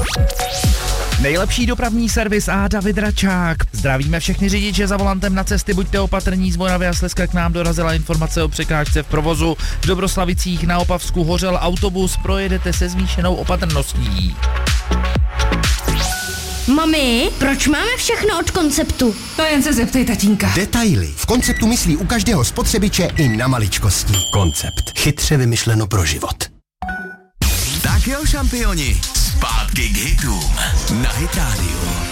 Nejlepší dopravní servis a David Račák. Zdravíme všechny řidiče za volantem na cesty, buďte opatrní, z Moravy a Slezska k nám dorazila informace o překážce v provozu. V Dobroslavicích na Opavsku hořel autobus, projedete se zvýšenou opatrností. Mami, proč máme všechno od Konceptu? To jen se zeptej tatínka. Detaily. V Konceptu myslí u každého spotřebiče i na maličkosti. Koncept. Chytře vymyšleno pro život. Tak jo, šampioni, zpátky k hitům na Hit Radio.